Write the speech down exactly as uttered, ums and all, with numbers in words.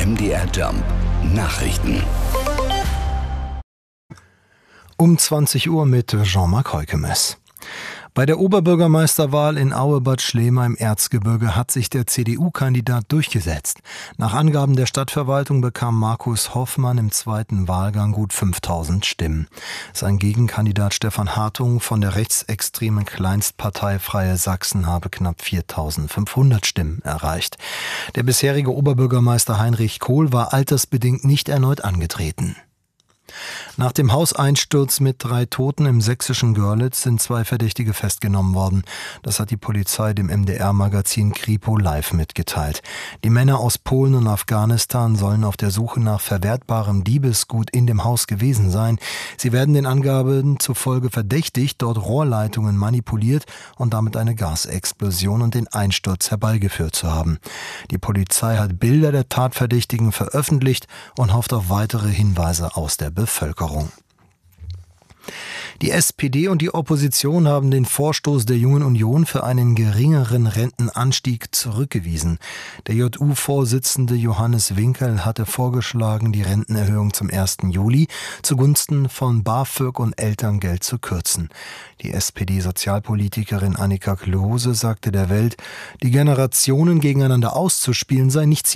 M D R Jump Nachrichten. Um zwanzig Uhr mit Jean-Marc Heukemes. Bei der Oberbürgermeisterwahl in Aue-Bad Schlema im Erzgebirge hat sich der C D U-Kandidat durchgesetzt. Nach Angaben der Stadtverwaltung bekam Markus Hoffmann im zweiten Wahlgang gut fünftausend Stimmen. Sein Gegenkandidat Stefan Hartung von der rechtsextremen Kleinstpartei Freie Sachsen habe knapp viertausendfünfhundert Stimmen erreicht. Der bisherige Oberbürgermeister Heinrich Kohl war altersbedingt nicht erneut angetreten. Nach dem Hauseinsturz mit drei Toten im sächsischen Görlitz sind zwei Verdächtige festgenommen worden. Das hat die Polizei dem M D R-Magazin Kripo Live mitgeteilt. Die Männer aus Polen und Afghanistan sollen auf der Suche nach verwertbarem Diebesgut in dem Haus gewesen sein. Sie werden den Angaben zufolge verdächtigt, dort Rohrleitungen manipuliert und damit eine Gasexplosion und den Einsturz herbeigeführt zu haben. Die Polizei hat Bilder der Tatverdächtigen veröffentlicht und hofft auf weitere Hinweise aus der Bevölkerung. Die S P D und die Opposition haben den Vorstoß der Jungen Union für einen geringeren Rentenanstieg zurückgewiesen. Der J U-Vorsitzende Johannes Winkel hatte vorgeschlagen, die Rentenerhöhung zum ersten Juli zugunsten von BAföG und Elterngeld zu kürzen. Die S P D-Sozialpolitikerin Annika Klose sagte der Welt, die Generationen gegeneinander auszuspielen sei nicht